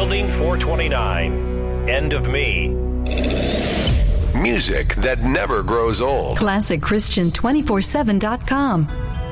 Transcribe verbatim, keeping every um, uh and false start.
Building four twenty-nine. End of Me. Music that never grows old. classic christian two forty-seven dot com.